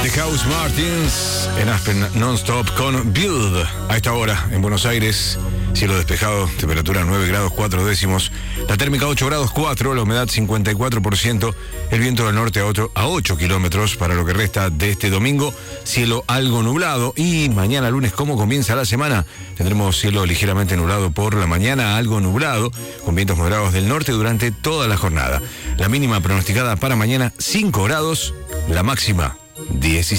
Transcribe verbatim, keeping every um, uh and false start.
The House Martins en Aspen Non-Stop con Build. A esta hora en Buenos Aires, cielo despejado, temperatura nueve grados cuatro décimos, la térmica ocho grados cuatro, la humedad cincuenta y cuatro por ciento, el viento del norte a, otro, a ocho kilómetros para lo que resta de este domingo, cielo algo nublado. Y mañana lunes, ¿cómo comienza la semana? Tendremos cielo ligeramente nublado por la mañana, algo nublado, con vientos moderados del norte durante toda la jornada. La mínima pronosticada para mañana cinco grados, la máxima dieciséis.